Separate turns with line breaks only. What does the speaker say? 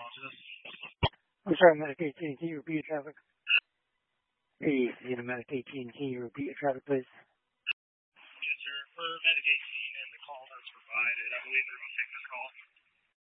I'm sorry, Medic 18. Can you repeat your traffic? Hey, Medic 18. Can you repeat your traffic, please?
Yes, sir. For Medic 18 and the call that's provided, I believe they're going to take this call.